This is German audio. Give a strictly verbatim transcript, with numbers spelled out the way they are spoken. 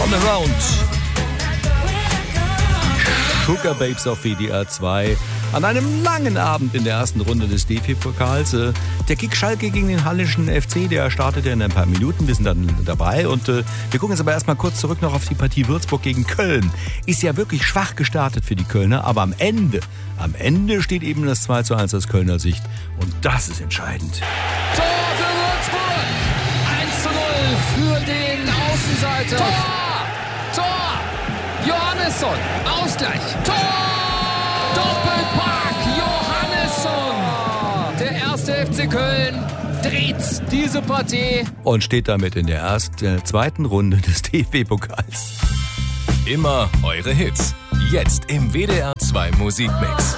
Come Around. Sugar Babes auf W D R zwei. An einem langen Abend in der ersten Runde des D F B-Pokals. Der Kick Schalke gegen den Hallischen F C, der startet ja in ein paar Minuten. Wir sind dann dabei und äh, wir gucken jetzt aber erstmal kurz zurück noch auf die Partie Würzburg gegen Köln. Ist ja wirklich schwach gestartet für die Kölner, aber am Ende, am Ende steht eben das zwei zu eins aus Kölner Sicht. Und das ist entscheidend. Tor für Würzburg! eins zu null für den Außenseiter. Tor! Tor! Johannesson! Ausgleich! Tor! Doppelpack Johannesson! Der erste F C Köln dreht diese Partie. Und steht damit in der ersten, äh, zweiten Runde des D F B-Pokals. Immer eure Hits. Jetzt im W D R zwei Musikmix.